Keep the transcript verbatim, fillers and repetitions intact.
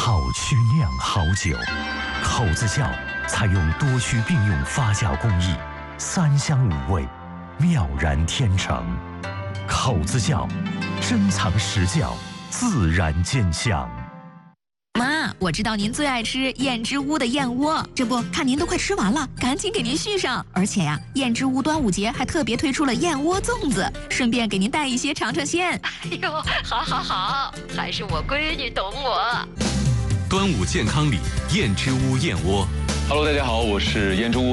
好曲酿好酒，口子窖采用多区并用发酵工艺，三香五味，妙然天成。口子窖，珍藏实窖，自然见香。 妈，我知道您最爱吃燕之屋的燕窝，这不看您都快吃完了，赶紧给您续上。而且呀，燕之屋端午节还特别推出了燕窝粽子，顺便给您带一些尝尝鲜。 哎呦，好好好，还是我闺女懂我。 端午健康礼，燕之屋燕窝。 Hello， 大家好，我是燕之屋